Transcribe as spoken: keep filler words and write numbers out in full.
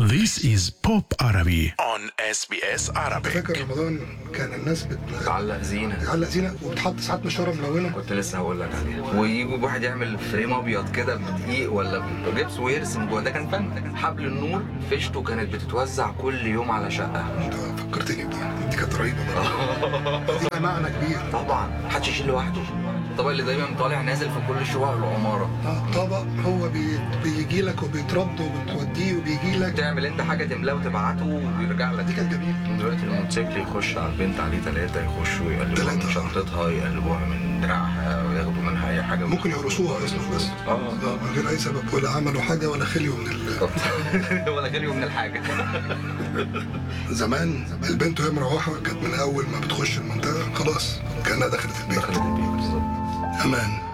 This is Pop Arabi on إس بي إس Arabic. فاكر رمضان كان الناس بتعلق زينه بتعلق زينه وبتحط ساعات مشوره ملونه. كنت لسه هقول لك عليها. ويجوا واحد يعمل فريم ابيض كده بدقيق ولا بجبس ويرسم جوه، ده كان فن. حبل النور فيشته كانت بتتوزع كل يوم على شقه. انت فكرتني بدي دي كانت رهيبه برضه. دي معنى كبير طبعا، محدش يشيل لوحده. الطبق اللي دايما طالع نازل في كل شقق العماره. اه طبق هو بي... بيجي لك وبيترد وبتوديه وبيجي لك، تعمل انت حاجه تملاه وتبعته ويرجع لك. دي كانت جميله. دلوقتي الموتوسيكل يخش على البنت عليه ثلاثه، يخشوا يقلبوها من شنطتها، يقلبوها من دراعها، وياخدوا منها اي حاجه. ممكن يهرسوها اصلا بس اه من غير اي سبب، ولا عملوا حاجه ولا خليوا من ال ولا خليوا من الحاجه. زمان البنت وهي مروحه كانت من اول ما بتخش المنطقه خلاص كانها دخلت البيت. دخلت البيت بالظبط. امان.